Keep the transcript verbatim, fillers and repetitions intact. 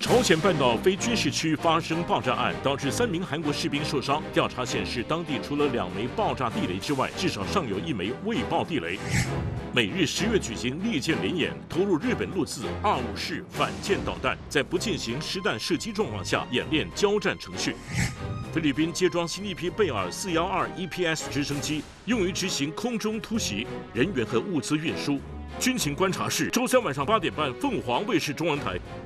朝鲜半岛非军事区发生爆炸案，导致三名韩国士兵受伤。调查显示，当地除了两枚爆炸地雷之外，至少尚有一枚未爆地雷。美日十月举行利剑联演，投入日本陆自二五式反舰导弹，在不进行实弹射击状况下演练交战程序。菲律宾接装新一批贝尔四幺二 E P S 直升机，用于执行空中突袭、人员和物资运输。军情观察室，周三晚上八点半，凤凰卫视中文台。